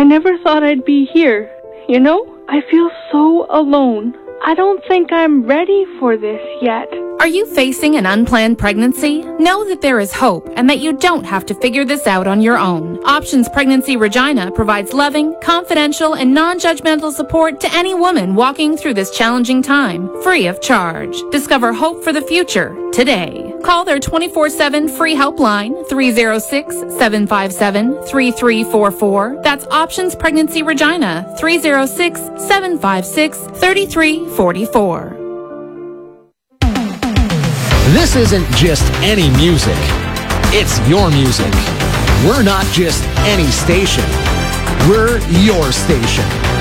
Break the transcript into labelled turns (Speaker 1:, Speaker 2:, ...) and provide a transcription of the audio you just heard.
Speaker 1: never thought I'd be here. You know, I feel so alone. I don't think I'm ready for this yet.
Speaker 2: Are you facing an unplanned pregnancy? Know that there is hope and that you don't have to figure this out on your own. Options Pregnancy Regina provides loving, confidential, and non-judgmental support to any woman walking through this challenging time, free of charge. Discover hope for the future today. Call their 24/7 free helpline, 306-757-3344. That's Options Pregnancy Regina, 306-756-3344.
Speaker 3: This isn't just any music. It's your music. We're not just any station. We're your station.